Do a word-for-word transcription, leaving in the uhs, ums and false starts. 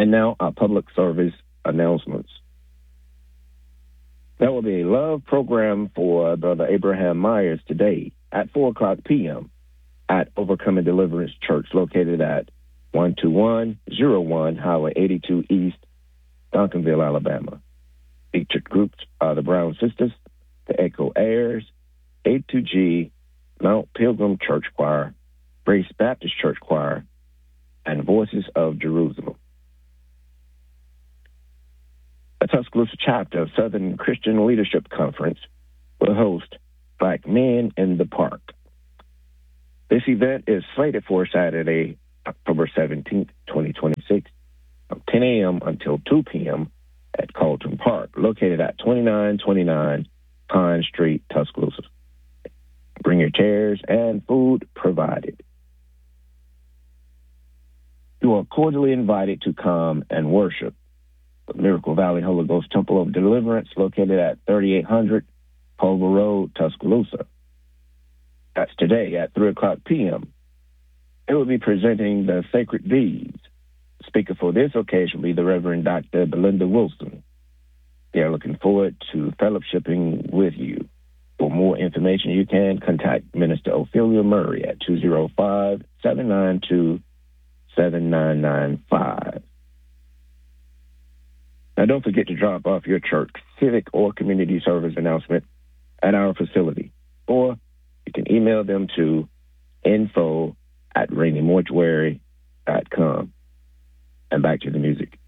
And now our public service announcements. There will be a love program for Brother Abraham Myers today at four o'clock p.m. at Overcoming Deliverance Church, located at one two one oh one Highway eighty-two East, Duncanville, Alabama. Featured groups are the Brown Sisters, the Echo Airs, A two G, Mount Pilgrim Church Choir, Grace Baptist Church Choir, and Voices of Jerusalem. The Tuscaloosa chapter of Southern Christian Leadership Conference will host Black Men in the Park. This event is slated for Saturday, October seventeenth, twenty twenty-six, from ten a.m. until two p.m. at Carlton Park, located at twenty-nine twenty-nine Pine Street, Tuscaloosa. Bring your chairs and food provided. You are cordially invited to come and worship the Miracle Valley Holy Ghost Temple of Deliverance, located at thirty-eight hundred Culver Road, Tuscaloosa. That's today at three o'clock p.m. It will be presenting the Sacred Deeds. The speaker for this occasion will be the Reverend Doctor Belinda Wilson. They are looking forward to fellowshipping with you. For more information, you can contact Minister Ophelia Murray at two oh five, seven nine two, seven nine nine five. Now, don't forget to drop off your church, civic, or community service announcement at our facility, or you can email them to info at rainy mortuary dot com. And back to the music.